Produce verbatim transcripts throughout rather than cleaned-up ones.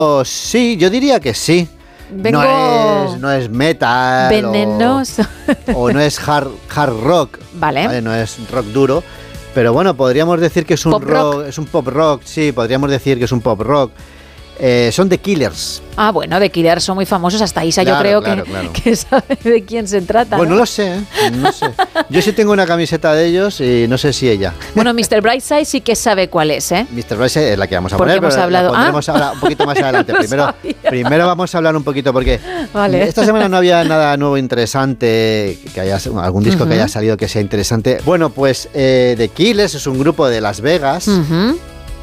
Oh, sí, yo diría que sí. Vengo... No es, no es metal. Venenoso. O, o no es hard, hard rock. Vale. ¿vale? No es rock duro. Pero bueno, podríamos decir que es un Pop rock, rock. es un pop rock, sí, podríamos decir que es un pop rock. Eh, son The Killers. Ah, bueno, The Killers son muy famosos. Hasta Isa Claro, yo creo claro, que, claro. que sabe de quién se trata. Bueno, ¿no? no lo sé, ¿eh? No sé. Yo sí tengo una camiseta de ellos y no sé si ella. Bueno, mister Brightside sí que sabe cuál es, ¿eh? mister Bryce es la que vamos a Porque poner, hemos pero hablado- la pondremos Ah. ahora un poquito más adelante. No primero, sabía. primero vamos a hablar un poquito porque Vale. esta semana no había nada nuevo interesante, que haya algún disco Ujú. que haya salido que sea interesante. Bueno, pues eh, The Killers es un grupo de Las Vegas. Ujú.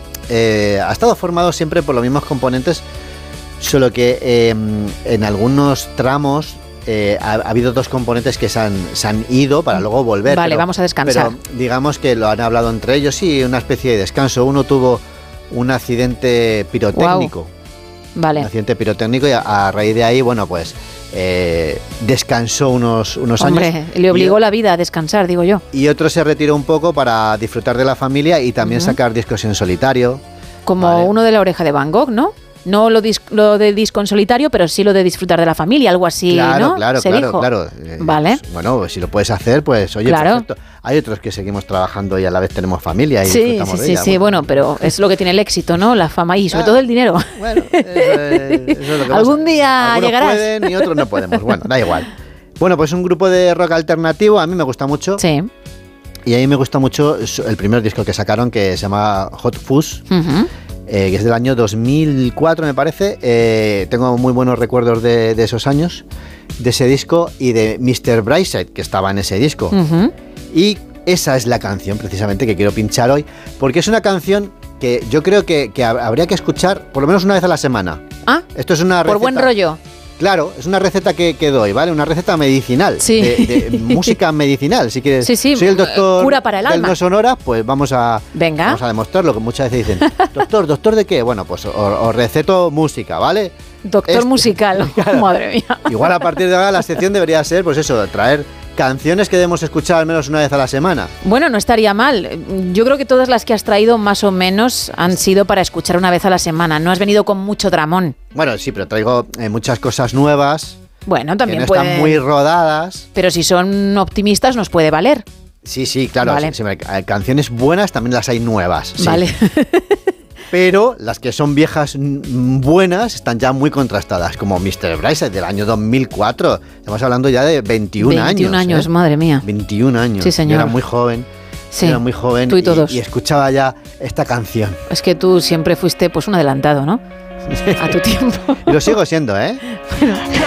Eh, ha estado formado siempre por los mismos componentes, solo que eh, en algunos tramos eh, ha, ha habido dos componentes que se han, se han ido para luego volver. Vale, pero- vamos a descansar. Pero digamos que lo han hablado entre ellos y una especie de descanso. Uno tuvo un accidente pirotécnico. Un Vale. accidente pirotécnico y a, a raíz de ahí, bueno, pues eh, descansó unos, unos Hombre, años. le obligó y, la vida a descansar, digo yo. y otro se retiró un poco para disfrutar de la familia y también Ujú. sacar discos en solitario. Como Vale. uno de La Oreja de Van Gogh, ¿no? No lo, dis- lo de disco en solitario, pero sí lo de disfrutar de la familia, algo así, Claro, ¿no? claro, Se claro, dijo. claro. Eh, Vale. Bueno, pues si lo puedes hacer, pues oye, Claro. perfecto. Hay otros que seguimos trabajando y a la vez tenemos familia y Sí, disfrutamos sí, de sí, ella. sí, bueno, pero es lo que tiene el éxito, ¿no? La fama y sobre Ah. todo el dinero. Bueno, eso es, eso es lo que Algún pasa. día Algunos llegarás. pueden y otros no podemos. Bueno, da igual. Bueno, pues un grupo de rock alternativo, a mí me gusta mucho. Sí. Y a mí me gusta mucho el primer disco que sacaron, que se llama Hot Fuzz, Ujú. eh, que es del año dos mil cuatro, me parece. Eh, tengo muy buenos recuerdos de, de esos años, de ese disco y de mister Brightside, que estaba en ese disco. Ujú. Y esa es la canción precisamente que quiero pinchar hoy, porque es una canción que yo creo que, que hab- habría que escuchar por lo menos una vez a la semana. Ah, Esto es una receta. por buen rollo. Claro, es una receta que, que doy, ¿vale? Una receta medicinal. Sí. De, de música medicinal, si quieres. Sí, sí, Soy el doctor cura para el del alma. No Sonora, pues vamos a, Venga. vamos a demostrarlo, que muchas veces dicen, doctor, ¿doctor de qué? Bueno, pues os, os receto música, ¿vale? Doctor Este- musical. Madre mía. Igual a partir de ahora la sección debería ser, pues eso, traer canciones que debemos escuchar al menos una vez a la semana. Bueno, no estaría mal. Yo creo que todas las que has traído más o menos han sido para escuchar una vez a la semana. No has venido con mucho dramón. Bueno, sí, pero traigo eh, muchas cosas nuevas, Bueno, que también no puede... están muy rodadas. Pero si son optimistas nos puede valer. Sí, sí, claro, Vale. sí, sí, eh, canciones buenas también las hay nuevas. Sí. Vale. Pero las que son viejas mm, buenas están ya muy contrastadas, como mister Brightside del año dos mil cuatro. Estamos hablando ya de veintiún años. veintiún años, ¿eh? madre mía. veintiún años. Sí, señor. Yo era muy joven. Sí, Era muy joven tú y todos. y escuchaba ya esta canción. Es que tú siempre fuiste pues un adelantado, ¿no? A tu tiempo. Y lo sigo siendo, ¿eh?